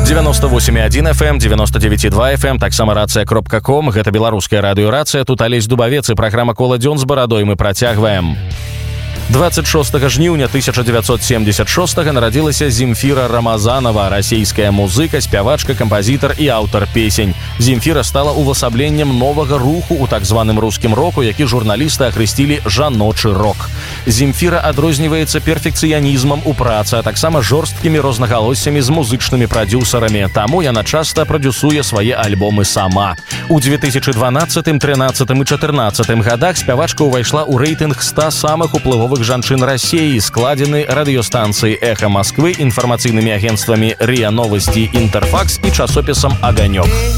98,1 FM, 99,2 FM, таксама рацыя.ком. Гэта беларуская радыёрацыя. Тут Алесь Дубавец і праграма «Кола дзён» з барадой мы працягваем. 26 жніўня 1976 нарадзілася Земфіра Рамазанова, расійская музыка, спявачка, кампазітар і аўтар песень. Земфіра стала увасабленнем новага руху ў так званым рускім року, які журналісты ахрысцілі жаночы рок. Земфіра адрозніваецца перфекцыянізмам у працы, а таксама жорсткімі рознагалоссямі з музычнымі прадзюсарамі, таму яна часта прадзюсуе свае альбомы сама. У 2012, 13 і 14 гадах спявачка ўвайшла ў рэйтынг 100 самых уплывовых жанчын России, складзены радыёстанцыі «Эхо Москвы», інфармацыйнымі агенцтвамі «РИА Новости», «Интерфакс» і часопісам «Аганёк».